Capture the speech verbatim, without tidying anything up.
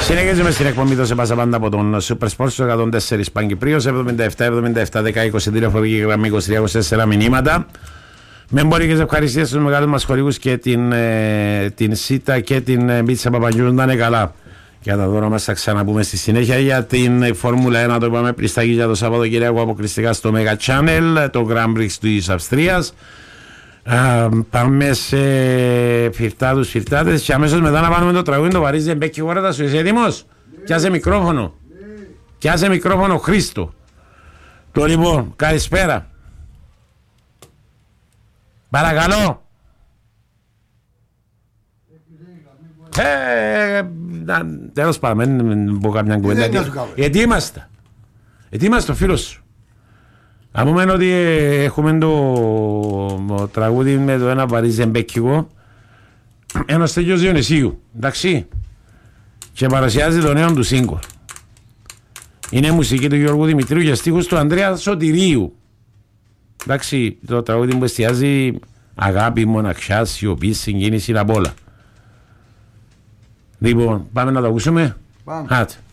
Συνεχίζουμε στην εκπομπή του σε πάσα πάντα από τον Super Sports στο εκατόν τέσσερα Παγκυπρίος εβδομήντα επτά εβδομήντα επτά δέκα είκοσι τηλεφωνική γραμμή είκοσι τρία είκοσι τέσσερα μηνύματα. Με εμπορικές ευχαριστίες στους μεγάλους μας χορηγούς και την, ε, την ΣΥΤΑ και την ε, Μίτσα Παπαγιού να είναι καλά. Για τα δώρα μας θα ξαναπούμε στη συνέχεια για την Φόρμουλα ένα, το είπαμε πριστάκι για το Σαββατοκύριακο αποκλειστικά στο Mega Channel, το Grand Prix της Αυστρίας. Α, πάμε σε φιρτάτους φιρτάτες και αμέσως μετά να πάμε το τραγούδι το Βαρύζι Εμπέκη Γόρατα σου. Είσαι έτοιμος? Πιάσε μικρόφωνο. Πιάσε μικρόφωνο Χρήστο. Το λοιπόν, καλησπέρα. Παρακαλώ. Ε, τέλος πάντων, δεν πω καμιά κουβέντα. Γιατί είμαστε. Γιατί είμαστε ο φίλος σου. Αν πούμε ότι έχουμε το τραγούδι με το ένα Βαρύζι Εμπέκικο, ένας τέτοιος Διονυσίου, εντάξει, και παρουσιάζει το νέο του σύγκολ. Είναι μουσική του Γιώργου Δημητρίου και στίχους του Ανδρέα Σωτηρίου. Εντάξει, το τραγούδι που εστιάζει αγάπη, μοναξιά, σιωπή, συγκίνηση, απ' όλα. Λοιπόν, πάμε να το ακούσουμε. Πάμε.